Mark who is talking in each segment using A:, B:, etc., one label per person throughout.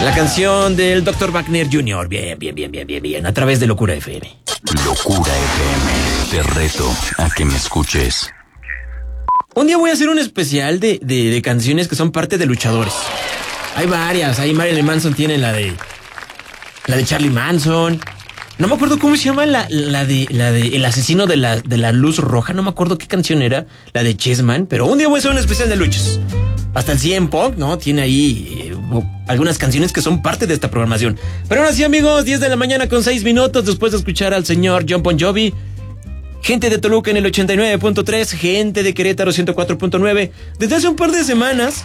A: La canción del Dr. Wagner Jr. Bien. A través de Locura FM.
B: Locura FM. Te reto a que me escuches.
A: Un día voy a hacer un especial de canciones que son parte de luchadores. Hay varias. Ahí Marilyn Manson tiene la de Charlie Manson. No me acuerdo cómo se llama la de El asesino de la luz roja. No me acuerdo qué canción era. La de Chessman. Pero un día voy a hacer un especial de luchas. Hasta el CM Punk, ¿no? Tiene ahí algunas canciones que son parte de esta programación. Pero ahora sí, amigos, 10 de la mañana con 6 minutos después de escuchar al señor Jon Bon Jovi. Gente de Toluca en el 89.3, gente de Querétaro 104.9. Desde hace un par de semanas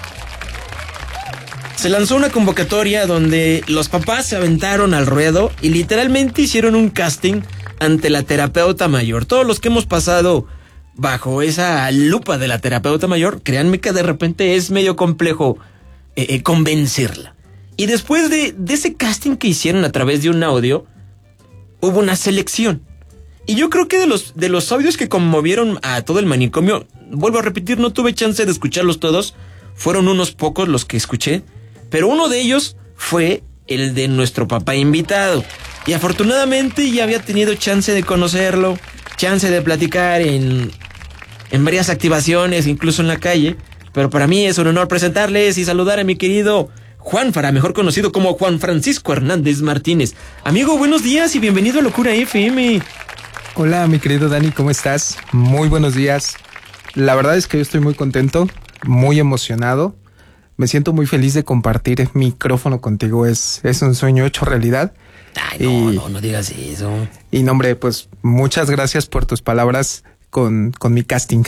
A: se lanzó una convocatoria donde los papás se aventaron al ruedo y literalmente hicieron un casting ante la terapeuta mayor. Todos los que hemos pasado bajo esa lupa de la terapeuta mayor, créanme que de repente es medio complejo convencerla. Y después de ese casting que hicieron a través de un audio, hubo una selección. Y yo creo que de los audios que conmovieron a todo el manicomio, vuelvo a repetir, no tuve chance de escucharlos todos, fueron unos pocos los que escuché, pero uno de ellos fue el de nuestro papá invitado. Y afortunadamente ya había tenido chance de conocerlo, chance de platicar en varias activaciones, incluso en la calle. Pero para mí es un honor presentarles y saludar a mi querido Juanfara, mejor conocido como Juan Francisco Hernández Martínez. Amigo, buenos días y bienvenido a Locura FM.
C: Hola, mi querido Dani, ¿cómo estás? Muy buenos días. La verdad es que yo estoy muy contento, muy emocionado. Me siento muy feliz de compartir el micrófono contigo. Es un sueño hecho realidad.
A: Ay, no digas eso.
C: Y no, hombre, pues muchas gracias por tus palabras con mi casting.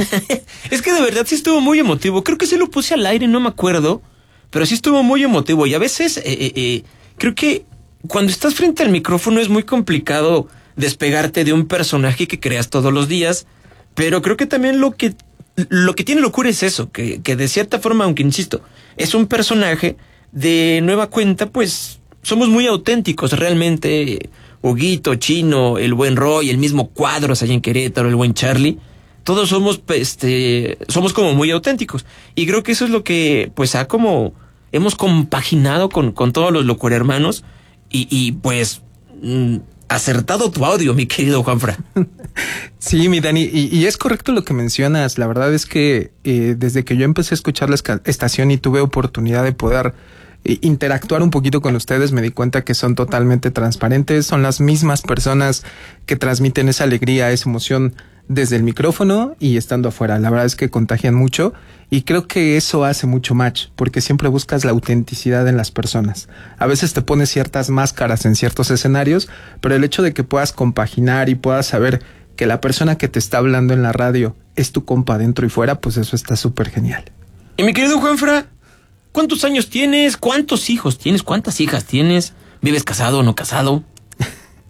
A: Es que de verdad sí estuvo muy emotivo. Creo que sí lo puse al aire, no me acuerdo. Pero sí estuvo muy emotivo. Y a veces creo que cuando estás frente al micrófono es muy complicado despegarte de un personaje que creas todos los días. Pero creo que también lo que tiene Locura es eso, que de cierta forma, aunque insisto, es un personaje de nueva cuenta, pues somos muy auténticos realmente. Huguito, Chino, el buen Roy, el mismo Cuadros allá en Querétaro, el buen Charlie, todos somos como muy auténticos. Y creo que eso es lo que pues hemos compaginado con todos los Locura hermanos y pues acertado tu audio, mi querido Juanfra.
C: Sí, mi Dani, y es correcto lo que mencionas. La verdad es que desde que yo empecé a escuchar la estación y tuve oportunidad de poder interactuar un poquito con ustedes, me di cuenta que son totalmente transparentes, son las mismas personas que transmiten esa alegría, esa emoción desde el micrófono y estando afuera. La verdad es que contagian mucho y creo que eso hace mucho match, porque siempre buscas la autenticidad en las personas. A veces te pones ciertas máscaras en ciertos escenarios, pero el hecho de que puedas compaginar y puedas saber que la persona que te está hablando en la radio es tu compa dentro y fuera, pues eso está súper genial.
A: Y mi querido Juanfra, ¿cuántos años tienes? ¿Cuántos hijos tienes? ¿Cuántas hijas tienes? ¿Vives casado o no casado?